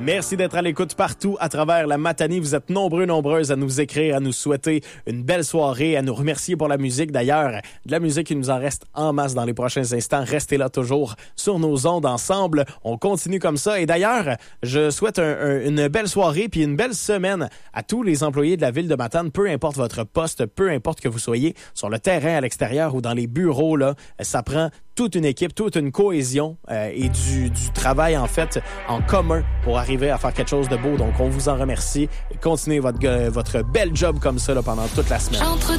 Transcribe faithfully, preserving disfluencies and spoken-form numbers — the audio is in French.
Merci d'être à l'écoute partout à travers la Matanie. Vous êtes nombreux, nombreuses à nous écrire, à nous souhaiter une belle soirée, à nous remercier pour la musique. D'ailleurs, de la musique, il nous en reste en masse dans les prochains instants. Restez là toujours sur nos ondes ensemble. On continue comme ça. Et d'ailleurs, je souhaite un, un, une belle soirée puis une belle semaine à tous les employés de la ville de Matane, peu importe votre poste, peu importe que vous soyez sur le terrain, à l'extérieur ou dans les bureaux, là, ça prend toute une équipe, toute une cohésion euh, et du, du travail, en fait, en commun pour arriver à faire quelque chose de beau. Donc, on vous en remercie et continuez votre, votre bel job comme ça là, pendant toute la semaine.